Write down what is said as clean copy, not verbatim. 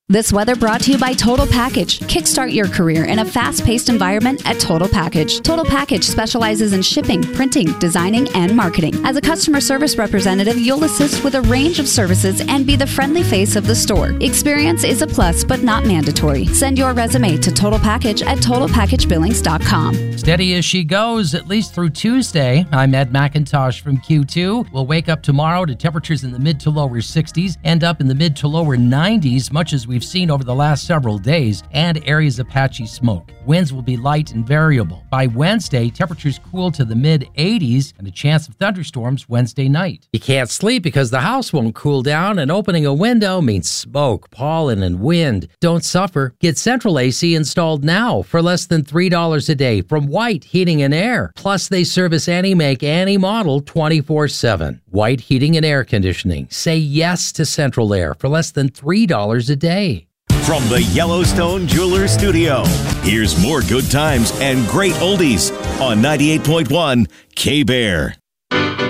This weather brought to you by Total Package. Kickstart your career in a fast-paced environment at Total Package. Total Package specializes in shipping, printing, designing, and marketing. As a customer service representative, you'll assist with a range of services and be the friendly face of the store. Experience is a plus, but not mandatory. Send your resume to Total Package at TotalPackageBillings.com. Steady as she goes, at least through Tuesday. I'm Ed McIntosh from Q2. We'll wake up tomorrow to temperatures in the mid to lower 60s, end up in the mid to lower 90s, much as we've seen over the last several days, and areas of patchy smoke. Winds will be light and variable. By Wednesday, temperatures cool to the mid-80s and a chance of thunderstorms Wednesday night. You can't sleep because the house won't cool down, and opening a window means smoke, pollen, and wind. Don't suffer. Get Central AC installed now for less than $3 a day from White Heating and Air. Plus, they service any make, any model 24/7. White Heating and Air Conditioning. Say yes to Central Air for less than $3 a day. From the Yellowstone Jewelers Studio, here's more good times and great oldies on 98.1 K-Bear.